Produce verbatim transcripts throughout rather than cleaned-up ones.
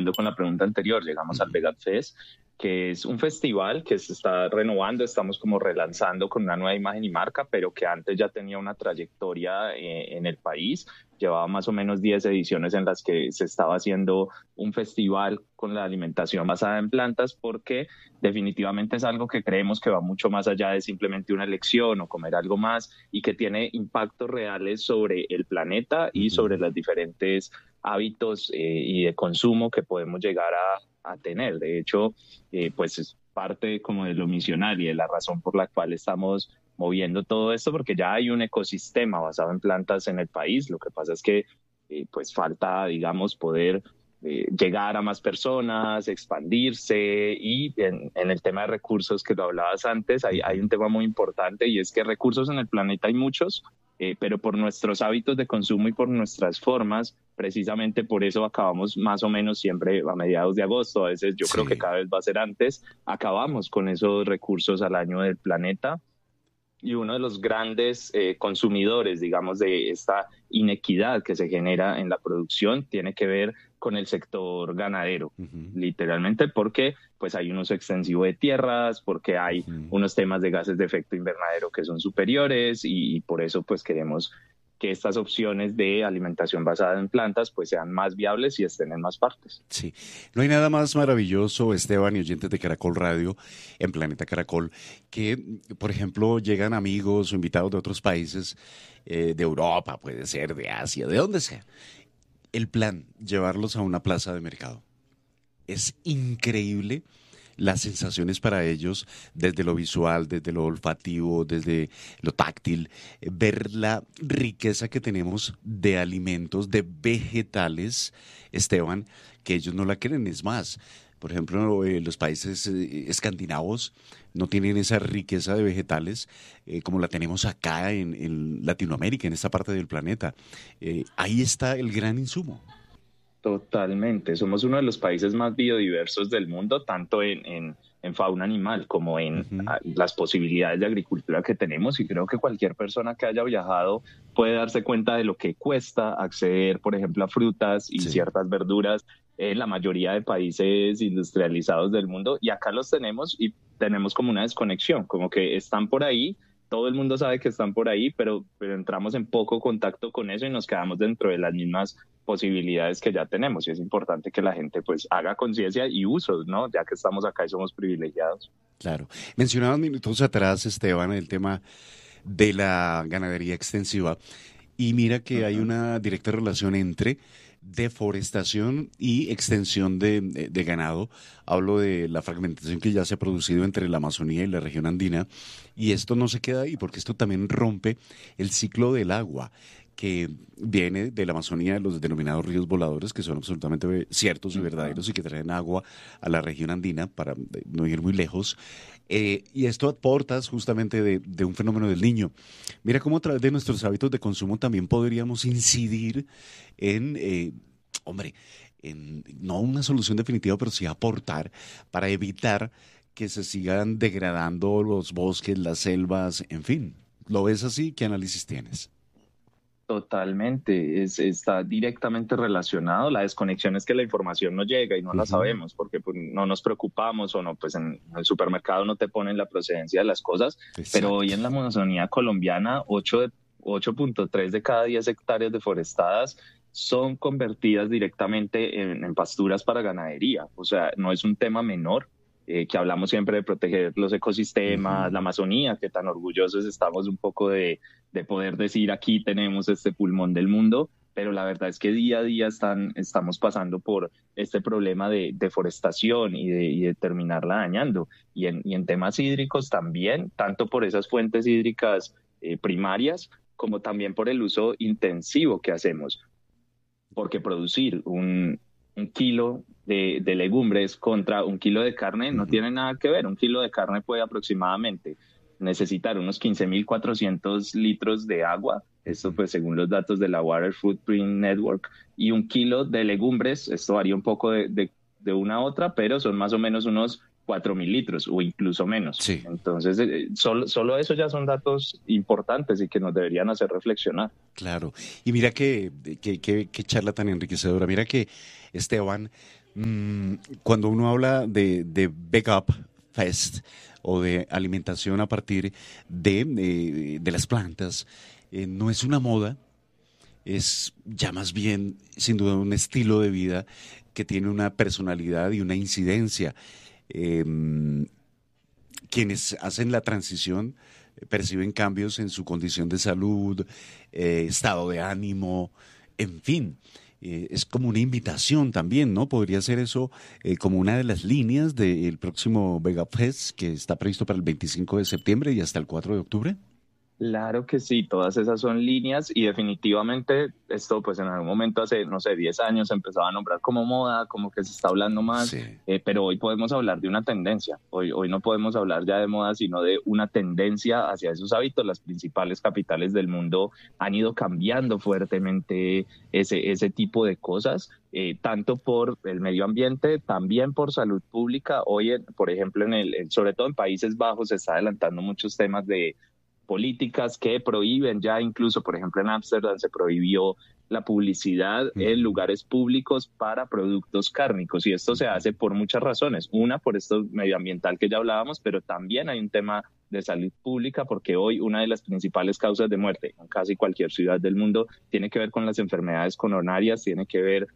siguiendo con la pregunta anterior, llegamos al Vegan Fest, que es un festival que se está renovando, estamos como relanzando con una nueva imagen y marca, pero que antes ya tenía una trayectoria eh, en el país. Llevaba más o menos diez ediciones en las que se estaba haciendo un festival con la alimentación basada en plantas, porque definitivamente es algo que creemos que va mucho más allá de simplemente una elección o comer algo más, y que tiene impactos reales sobre el planeta y sobre los diferentes hábitos eh, y de consumo que podemos llegar a, a tener. De hecho, eh, pues es parte como de lo misional y de la razón por la cual estamos moviendo todo esto, porque ya hay un ecosistema basado en plantas en el país. Lo que pasa es que eh, pues falta, digamos, poder eh, llegar a más personas, expandirse, y en, en el tema de recursos que lo hablabas antes, hay, hay un tema muy importante, y es que recursos en el planeta hay muchos, eh, pero por nuestros hábitos de consumo y por nuestras formas, precisamente por eso acabamos más o menos siempre a mediados de agosto, a veces yo sí. creo que cada vez va a ser antes, acabamos con esos recursos al año del planeta. Y uno de los grandes eh, consumidores, digamos, de esta inequidad que se genera en la producción tiene que ver con el sector ganadero, uh-huh. literalmente porque pues hay un uso extensivo de tierras, porque hay uh-huh. unos temas de gases de efecto invernadero que son superiores, y, y por eso pues queremos que estas opciones de alimentación basada en plantas pues sean más viables y estén en más partes. Sí, no hay nada más maravilloso, Esteban y oyentes de Caracol Radio, en Planeta Caracol, que, por ejemplo, llegan amigos o invitados de otros países, eh, de Europa, puede ser, de Asia, de donde sea. El plan, llevarlos a una plaza de mercado. Es increíble las sensaciones para ellos, desde lo visual, desde lo olfativo, desde lo táctil, ver la riqueza que tenemos de alimentos, de vegetales, Esteban, que ellos no la quieren. Es más, por ejemplo, eh, los países eh, escandinavos no tienen esa riqueza de vegetales eh, como la tenemos acá en, en Latinoamérica, en esta parte del planeta. Eh, ahí está el gran insumo. Totalmente, somos uno de los países más biodiversos del mundo, tanto en, en, en fauna animal como en uh-huh. las posibilidades de agricultura que tenemos, y creo que cualquier persona que haya viajado puede darse cuenta de lo que cuesta acceder, por ejemplo, a frutas y sí. ciertas verduras en la mayoría de países industrializados del mundo, y acá los tenemos y tenemos como una desconexión, como que están por ahí. Todo el mundo sabe que están por ahí, pero, pero entramos en poco contacto con eso y nos quedamos dentro de las mismas posibilidades que ya tenemos. Y es importante que la gente pues haga conciencia y uso, ¿no? Ya que estamos acá y somos privilegiados. Claro. Mencionabas minutos atrás, Esteban, el tema de la ganadería extensiva. Y mira que uh-huh. hay una directa relación entre deforestación y extensión de, de, de ganado. Hablo de la fragmentación que ya se ha producido entre la Amazonía y la región andina, y esto no se queda ahí, porque esto también rompe el ciclo del agua que viene de la Amazonía, de los denominados ríos voladores, que son absolutamente ciertos y verdaderos y que traen agua a la región andina para no ir muy lejos. Eh, y esto aporta justamente de, de un fenómeno del Niño. Mira cómo a través de nuestros hábitos de consumo también podríamos incidir en, eh, hombre, en no una solución definitiva, pero sí aportar para evitar que se sigan degradando los bosques, las selvas, en fin. ¿Lo ves así? ¿Qué análisis tienes? Totalmente, es, está directamente relacionado. La desconexión es que la información no llega y no uh-huh. la sabemos porque pues, no nos preocupamos, o no, pues en el supermercado no te ponen la procedencia de las cosas. Exacto. Pero hoy en la Amazonía colombiana, ocho punto tres de cada diez hectáreas deforestadas son convertidas directamente en, en pasturas para ganadería. O sea, no es un tema menor. Eh, que hablamos siempre de proteger los ecosistemas, uh-huh. la Amazonía, que tan orgullosos estamos un poco de, de poder decir aquí tenemos este pulmón del mundo, pero la verdad es que día a día están, estamos pasando por este problema de deforestación y de, y de terminarla dañando. Y en, y en temas hídricos también, tanto por esas fuentes hídricas eh, primarias, como también por el uso intensivo que hacemos. Porque producir un, un kilo de, de legumbres contra un kilo de carne no uh-huh. tiene nada que ver. Un kilo de carne puede aproximadamente necesitar unos quince mil cuatrocientos litros de agua, esto pues según los datos de la Water Footprint Network, y un kilo de legumbres, esto varía un poco de, de, de una a otra, pero son más o menos unos cuatro mil litros o incluso menos. Sí. Entonces, eh, solo, solo eso ya son datos importantes y que nos deberían hacer reflexionar. Claro. Y mira qué que, que, que charla tan enriquecedora. Mira que, Esteban, Mm, cuando uno habla de, de Wake Up Fest o de alimentación a partir de, de, de las plantas, eh, no es una moda, es ya más bien, sin duda, un estilo de vida que tiene una personalidad y una incidencia. Eh, Quienes hacen la transición eh, perciben cambios en su condición de salud, eh, estado de ánimo, en fin. Eh, es como una invitación también, ¿no? Podría ser eso eh, como una de las líneas del próximo Vega Fest que está previsto para el veinticinco de septiembre y hasta el cuatro de octubre. Claro que sí, todas esas son líneas y definitivamente esto pues en algún momento hace, no sé, diez años se empezaba a nombrar como moda, como que se está hablando más, Sí. eh, pero hoy podemos hablar de una tendencia, hoy, hoy no podemos hablar ya de moda, sino de una tendencia hacia esos hábitos. Las principales capitales del mundo han ido cambiando fuertemente ese, ese tipo de cosas. Eh, tanto por el medio ambiente, también por salud pública. Hoy, en- por ejemplo, en el, en- sobre todo en Países Bajos, se está adelantando muchos temas de políticas que prohíben ya, incluso por ejemplo en Ámsterdam se prohibió la publicidad en Ujú, lugares públicos para productos cárnicos y esto se ujú. hace por muchas razones. Una, por esto medioambiental que ya hablábamos, pero también hay un tema de salud pública porque hoy una de las principales causas de muerte en casi cualquier ciudad del mundo tiene que ver con las enfermedades coronarias, tiene que ver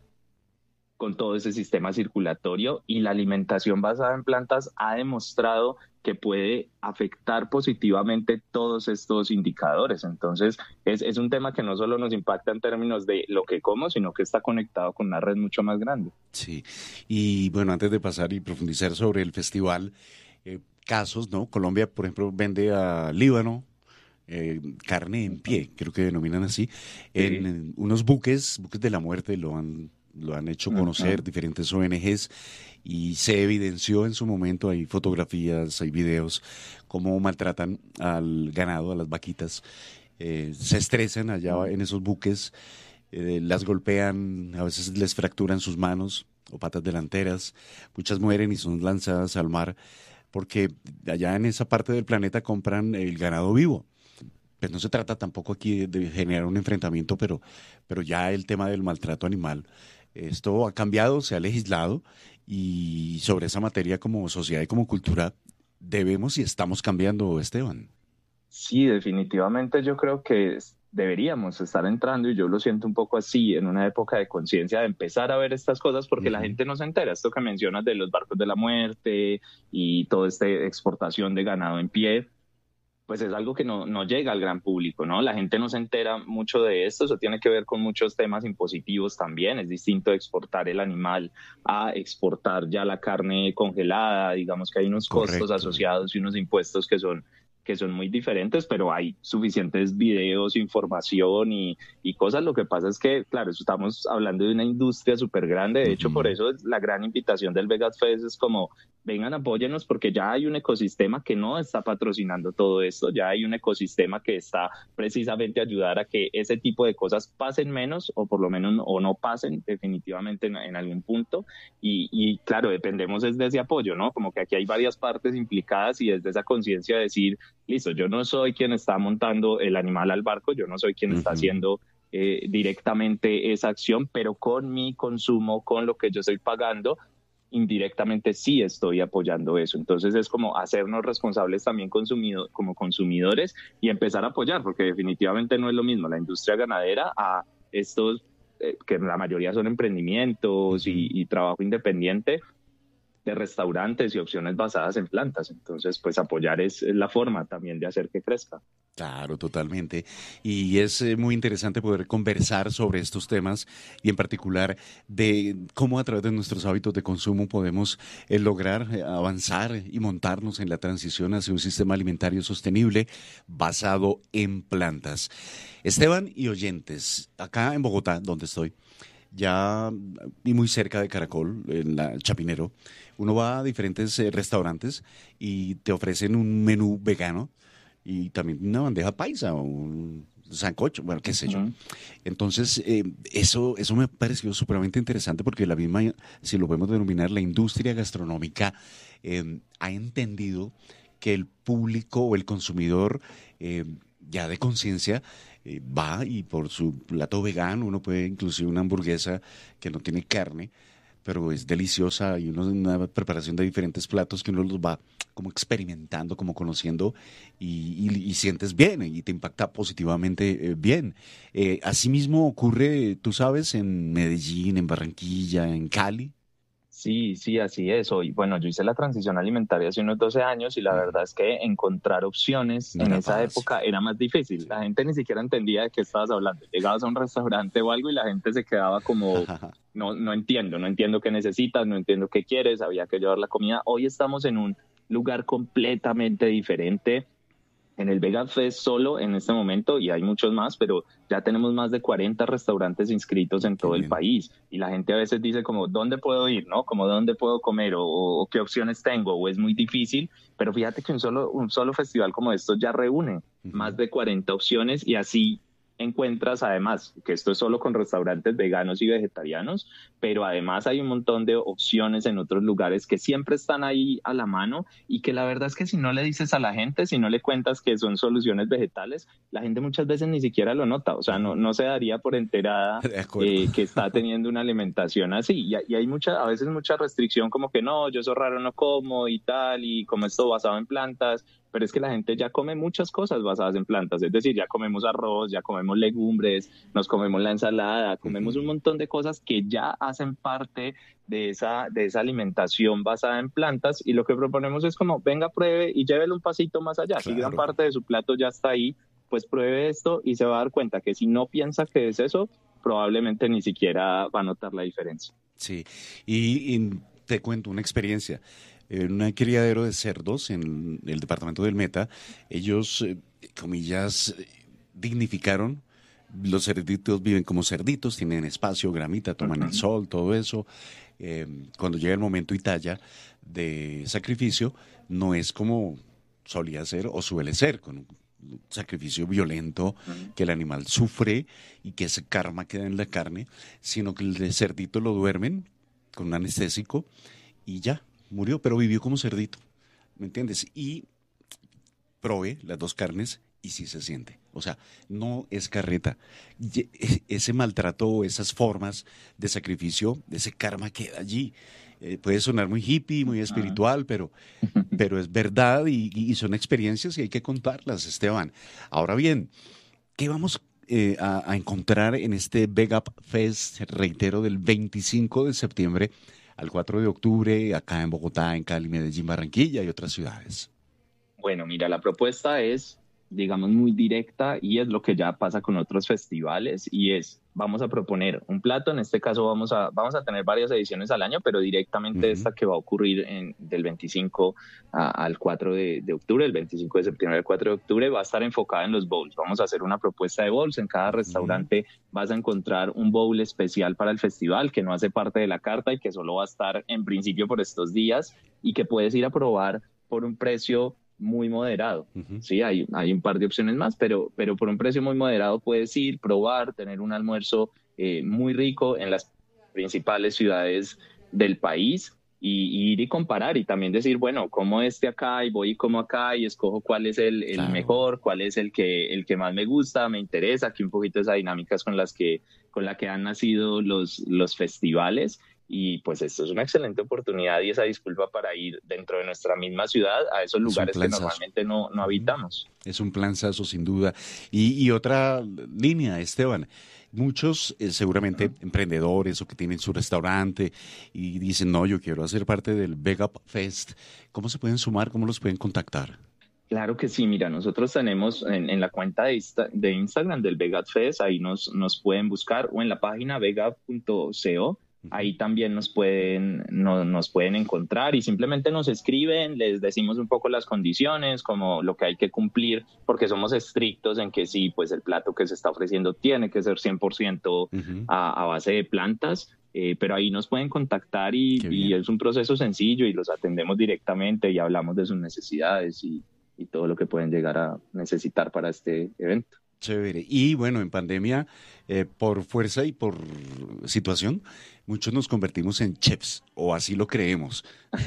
con todo ese sistema circulatorio y la alimentación basada en plantas ha demostrado que puede afectar positivamente todos estos indicadores. Entonces, es, es un tema que no solo nos impacta en términos de lo que como, sino que está conectado con una red mucho más grande. Sí, y bueno, antes de pasar y profundizar sobre el festival, eh, casos, ¿no? Colombia, por ejemplo, vende a Líbano eh, carne en pie, creo que denominan así, en, Sí. en unos buques, buques de la muerte, lo han, lo han hecho conocer Ujú. diferentes O N Ges y se evidenció en su momento, hay fotografías, hay videos, cómo maltratan al ganado, a las vaquitas, eh, se estresan allá en esos buques, eh, las golpean, a veces les fracturan sus manos o patas delanteras, muchas mueren y son lanzadas al mar porque allá en esa parte del planeta compran el ganado vivo. Pues no se trata tampoco aquí de, de generar un enfrentamiento, pero, pero ya el tema del maltrato animal, esto ha cambiado, se ha legislado y sobre esa materia como sociedad y como cultura debemos y estamos cambiando, Esteban. Sí, definitivamente yo creo que es- deberíamos estar entrando, y yo lo siento un poco así, en una época de conciencia de empezar a ver estas cosas porque la Ujú. gente no se entera. Esto que mencionas de los barcos de la muerte y toda esta exportación de ganado en pie, pues es algo que no, no llega al gran público, ¿no? La gente no se entera mucho de esto, eso tiene que ver con muchos temas impositivos también. Es distinto exportar el animal a exportar ya la carne congelada, digamos que hay unos costos Correcto. asociados y unos impuestos que son que son muy diferentes, pero hay suficientes videos, información y, y cosas. Lo que pasa es que, claro, estamos hablando de una industria súper grande. De hecho, por Ujú. eso la gran invitación del Vegas Fest es como, vengan, apóyenos, porque ya hay un ecosistema que no está patrocinando todo esto, ya hay un ecosistema que está precisamente a ayudar a que ese tipo de cosas pasen menos o por lo menos no, o no pasen definitivamente en, en algún punto. Y, y, claro, dependemos es de ese apoyo, ¿no? Como que aquí hay varias partes implicadas y desde esa conciencia de decir, listo, yo no soy quien está montando el animal al barco, yo no soy quien está Ujú. haciendo eh, directamente esa acción, pero con mi consumo, con lo que yo estoy pagando, indirectamente sí estoy apoyando eso. Entonces es como hacernos responsables también consumido, como consumidores y empezar a apoyar, porque definitivamente no es lo mismo la industria ganadera a estos, eh, que la mayoría son emprendimientos y, Ujú. y trabajo independiente de restaurantes y opciones basadas en plantas. Entonces, pues apoyar es, es la forma también de hacer que crezca. Claro, totalmente. Y es eh, muy interesante poder conversar sobre estos temas y en particular de cómo a través de nuestros hábitos de consumo podemos eh, lograr eh, avanzar y montarnos en la transición hacia un sistema alimentario sostenible basado en plantas. Esteban y oyentes, acá en Bogotá, donde estoy, ya y muy cerca de Caracol, en la Chapinero, uno va a diferentes eh, restaurantes y te ofrecen un menú vegano y también una bandeja paisa o un sancocho, bueno, qué sé yo. Ujú. Entonces, eh, eso, eso me ha parecido supremamente interesante porque la misma, si lo podemos denominar, la industria gastronómica eh, ha entendido que el público o el consumidor eh, ya de conciencia eh, va y por su plato vegano, uno puede inclusive una hamburguesa que no tiene carne, pero es deliciosa y uno una preparación de diferentes platos que uno los va como experimentando, como conociendo y, y- y sientes bien y te impacta positivamente eh, bien. Eh, asimismo ocurre, tú sabes, en Medellín, en Barranquilla, en Cali. Sí, sí, así es. Hoy, bueno, yo hice la transición alimentaria hace unos doce años y la Ujú. verdad es que encontrar opciones No en era esa fácil. época era más difícil. La gente ni siquiera entendía de qué estabas hablando. Llegabas a un restaurante o algo y la gente se quedaba como, no, no entiendo, no entiendo qué necesitas, no entiendo qué quieres, había que llevar la comida. Hoy estamos en un lugar completamente diferente en el Vega Fest solo en este momento, y hay muchos más, pero ya tenemos más de cuarenta restaurantes inscritos en Qué todo el bien. país. Y la gente a veces dice como, ¿dónde puedo ir? ¿No? Como, ¿dónde puedo comer? O, o qué opciones tengo, o es muy difícil. Pero fíjate que un solo, un solo festival como estos ya reúne más Ujú. de cuarenta opciones y así encuentras además, que esto es solo con restaurantes veganos y vegetarianos, pero además hay un montón de opciones en otros lugares que siempre están ahí a la mano y que la verdad es que si no le dices a la gente, si no le cuentas que son soluciones vegetales, la gente muchas veces ni siquiera lo nota, o sea, no, No, no se daría por enterada de acuerdo. eh, que está teniendo una alimentación así. Y, y hay mucha, a veces mucha restricción como que no, yo eso raro no como y tal, y como esto basado en plantas, pero es que la gente ya come muchas cosas basadas en plantas, es decir, ya comemos arroz, ya comemos legumbres, nos comemos la ensalada, comemos un Ujú. montón de cosas que ya hacen parte de esa, de esa alimentación basada en plantas y lo que proponemos es como venga, pruebe y llévele un pasito más allá. Si gran Claro. parte de su plato ya está ahí, pues pruebe esto y se va a dar cuenta que si no piensa que es eso, probablemente ni siquiera va a notar la diferencia. Sí, y, y te cuento una experiencia. En un criadero de cerdos en el departamento del Meta, ellos, eh, comillas, eh, dignificaron. Los cerditos viven como cerditos, tienen espacio, gramita, toman el Ujú. sol, todo eso. Eh, cuando llega el momento y talla de sacrificio, no es como solía ser o suele ser, con un sacrificio violento Ujú. que el animal sufre y que ese karma queda en la carne, sino que el cerdito lo duermen con un anestésico y ya, murió, pero vivió como cerdito, ¿me entiendes? Y probé las dos carnes y sí se siente. O sea, no es carreta. Ye- e- Ese maltrato, esas formas de sacrificio, ese karma queda allí. Eh, puede sonar muy hippie, muy Ujú. espiritual, pero pero es verdad y, y son experiencias y hay que contarlas, Esteban. Ahora bien, ¿qué vamos eh, a, a encontrar en este Vega Fest, reitero, del veinticinco de septiembre al cuatro de octubre, acá en Bogotá, en Cali, Medellín, Barranquilla y otras ciudades? Bueno, mira, la propuesta es, digamos, muy directa y es lo que ya pasa con otros festivales y es, vamos a proponer un plato, en este caso vamos a, vamos a tener varias ediciones al año, pero directamente Ujú. esta que va a ocurrir en, del veinticinco a- al cuatro de, de octubre, el veinticinco de septiembre al cuatro de octubre, va a estar enfocada en los bowls. Vamos a hacer una propuesta de bowls, en cada Ujú. restaurante vas a encontrar un bowl especial para el festival que no hace parte de la carta y que solo va a estar en principio por estos días y que puedes ir a probar por un precio muy moderado. Ujú. Sí, hay, hay un par de opciones más, pero, pero por un precio muy moderado puedes ir, probar, tener un almuerzo eh, muy rico en las principales ciudades del país y, y ir y comparar y también decir, bueno, como este acá y voy y como acá y escojo cuál es el, el Claro. mejor, cuál es el que, el que más me gusta, me interesa, aquí un poquito esas dinámicas con las que, con la que han nacido los, los festivales y pues esto es una excelente oportunidad y esa disculpa para ir dentro de nuestra misma ciudad a esos Es un lugares que planzazo. normalmente no, no Ujú. habitamos. Es un planzazo sin duda. Y, y otra línea, Esteban. Muchos eh, seguramente Ujú. emprendedores o que tienen su restaurante y dicen, no, yo quiero hacer parte del Vega Fest. ¿Cómo se pueden sumar? ¿Cómo los pueden contactar? Claro que sí, mira, nosotros tenemos en, en la cuenta de, Insta- de Instagram del Vegat Fest, ahí nos, nos pueden buscar, o en la página vegat punto co, Ujú. ahí también nos pueden, no- nos pueden encontrar y simplemente nos escriben, les decimos un poco las condiciones, como lo que hay que cumplir, porque somos estrictos en que sí, pues el plato que se está ofreciendo tiene que ser cien por ciento Ujú. a, a base de plantas. Eh, pero ahí nos pueden contactar y, Qué y bien. es un proceso sencillo y los atendemos directamente y hablamos de sus necesidades y, y todo lo que pueden llegar a necesitar para este evento. Chévere. Y bueno, en pandemia, eh, por fuerza y por situación, muchos nos convertimos en chefs, o así lo creemos.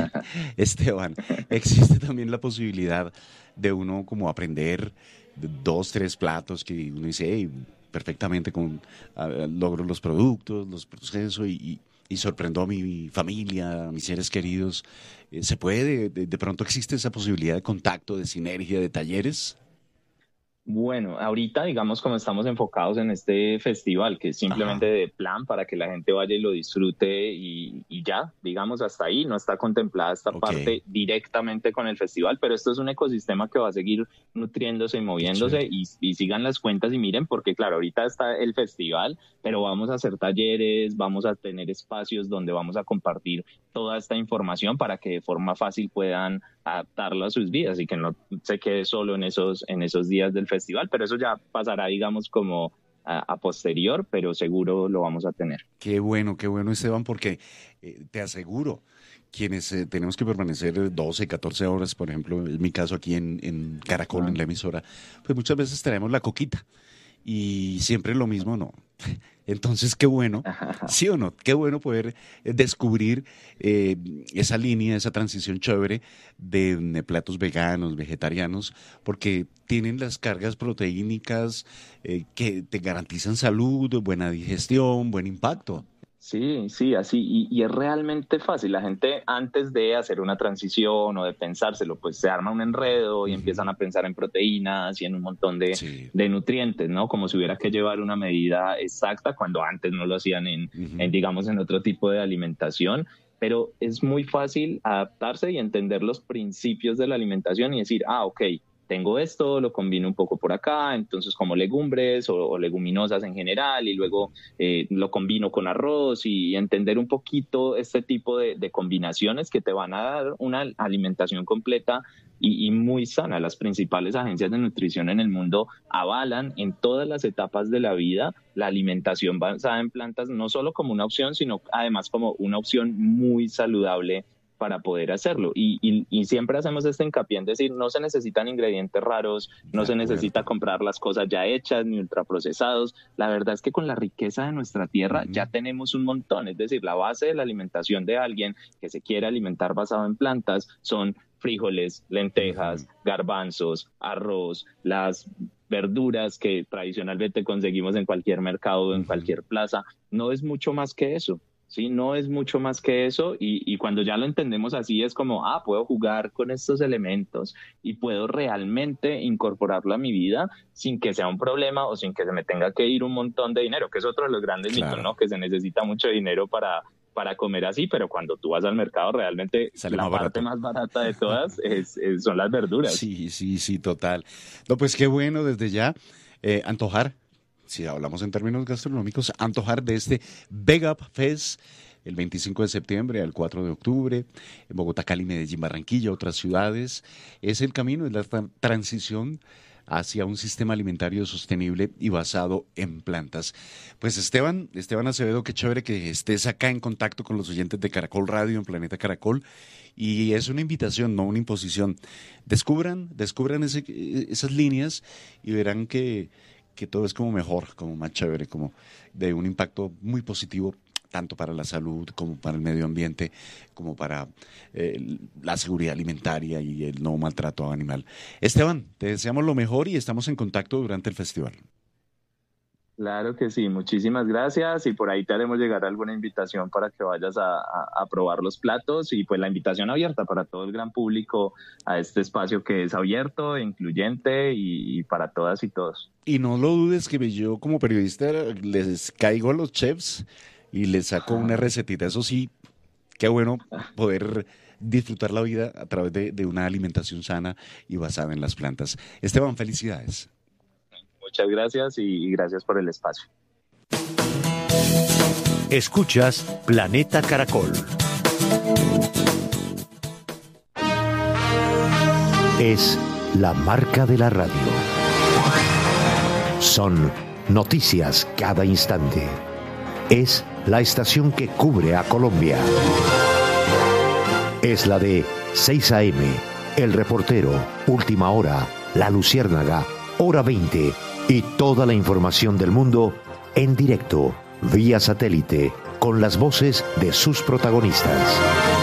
Esteban, existe también la posibilidad de uno como aprender de dos, tres platos que uno dice, "Hey, perfectamente con ah, logro los productos, los procesos y, y- y sorprendo a mi familia, a mis seres queridos. Eh, ¿Se puede? De, de pronto existe esa posibilidad de contacto, de sinergia, de talleres? Bueno, ahorita digamos como estamos enfocados en este festival, que es simplemente Ajá. de plan para que la gente vaya y lo disfrute y, y ya, digamos hasta ahí, no está contemplada esta Ok, parte directamente con el festival, pero esto es un ecosistema que va a seguir nutriéndose y qué moviéndose chévere. y, y sigan las cuentas y miren, porque claro, ahorita está el festival, pero vamos a hacer talleres, vamos a tener espacios donde vamos a compartir toda esta información para que de forma fácil puedan adaptarlo a sus vidas y que no se quede solo en esos, en esos días del festival, pero eso ya pasará, digamos, como a, a posterior, pero seguro lo vamos a tener. Qué bueno, qué bueno, Esteban, porque eh, te aseguro, quienes eh, tenemos que permanecer doce, catorce horas, por ejemplo, en mi caso aquí en, en Caracol, Ah. en la emisora, pues muchas veces traemos la coquita y siempre lo mismo, no. Entonces, qué bueno, sí o no, qué bueno poder eh, descubrir eh, esa línea, esa transición chévere de, de platos veganos, vegetarianos, porque tienen las cargas proteínicas eh, que te garantizan salud, buena digestión, buen impacto. Sí, sí, así, y, y es realmente fácil. La gente antes de hacer una transición o de pensárselo, pues se arma un enredo y Ujú. empiezan a pensar en proteínas y en un montón de, Sí. de nutrientes, ¿no? Como si hubiera que llevar una medida exacta cuando antes no lo hacían en, en, Ujú. digamos, en otro tipo de alimentación. Pero es muy fácil adaptarse y entender los principios de la alimentación y decir, ah, ok, tengo esto, lo combino un poco por acá, entonces como legumbres o, o leguminosas en general y luego eh, lo combino con arroz y entender un poquito este tipo de, de combinaciones que te van a dar una alimentación completa y, y muy sana. Las principales agencias de nutrición en el mundo avalan en todas las etapas de la vida la alimentación basada en plantas, no solo como una opción, sino además como una opción muy saludable para poder hacerlo. Y, y, y siempre hacemos este hincapié en decir, no se necesitan ingredientes raros, De no se necesita acuerdo. comprar las cosas ya hechas ni ultraprocesados. La verdad es que con la riqueza de nuestra tierra Ujú. ya tenemos un montón. Es decir, la base de la alimentación de alguien que se quiere alimentar basado en plantas son frijoles, Ujú. lentejas, garbanzos, arroz, las verduras que tradicionalmente conseguimos en cualquier mercado o en Ujú. cualquier plaza. No es mucho más que eso. Sí, no es mucho más que eso y, y cuando ya lo entendemos así es como, ah, puedo jugar con estos elementos y puedo realmente incorporarlo a mi vida sin que sea un problema o sin que se me tenga que ir un montón de dinero, que es otro de los grandes mitos, Claro, ¿no? Que se necesita mucho dinero para, para comer así, pero cuando tú vas al mercado realmente sale la más parte barato. más barata de todas es, es, son las verduras. Sí, sí, sí, total. No, pues qué bueno desde ya eh, antojar, si hablamos en términos gastronómicos, antojar de este Vega Fest el veinticinco de septiembre al cuatro de octubre, en Bogotá, Cali, Medellín, Barranquilla, otras ciudades. Es el camino, es la tra- transición hacia un sistema alimentario sostenible y basado en plantas. Pues Esteban, Esteban Acevedo, qué chévere que estés acá en contacto con los oyentes de Caracol Radio en Planeta Caracol. Y es una invitación, no una imposición. Descubran, descubran ese- esas líneas y verán que, que todo es como mejor, como más chévere, como de un impacto muy positivo tanto para la salud como para el medio ambiente, como para eh, la seguridad alimentaria y el no maltrato animal. Esteban, te deseamos lo mejor y estamos en contacto durante el festival. Claro que sí, muchísimas gracias y por ahí te haremos llegar alguna invitación para que vayas a, a, a probar los platos y pues la invitación abierta para todo el gran público a este espacio que es abierto, incluyente y, y para todas y todos. Y no lo dudes que yo como periodista les caigo a los chefs y les saco una recetita. Eso sí, qué bueno poder disfrutar la vida a través de, de una alimentación sana y basada en las plantas. Esteban, felicidades. Muchas gracias y, y gracias por el espacio. Escuchas Planeta Caracol. Es la marca de la radio. Son noticias cada instante. Es la estación que cubre a Colombia. Es la de seis a eme, El Reportero, Última Hora, La Luciérnaga, Hora veinte y toda la información del mundo en directo, vía satélite, con las voces de sus protagonistas.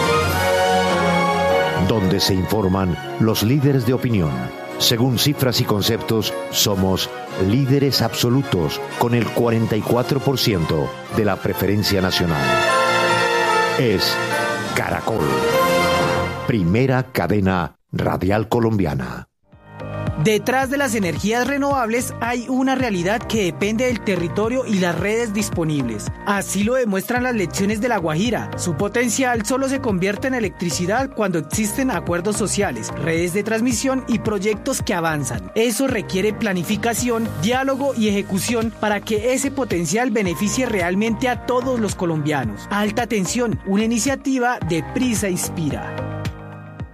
Donde se informan los líderes de opinión. Según cifras y conceptos, somos líderes absolutos con el cuarenta y cuatro por ciento de la preferencia nacional. es Caracol, primera cadena radial colombiana. Detrás de las energías renovables hay una realidad que depende del territorio y las redes disponibles. Así lo demuestran las lecciones de La Guajira. Su potencial solo se convierte en electricidad cuando existen acuerdos sociales, redes de transmisión y proyectos que avanzan. Eso requiere planificación, diálogo y ejecución para que ese potencial beneficie realmente a todos los colombianos. Alta Tensión, una iniciativa de Prisa Inspira.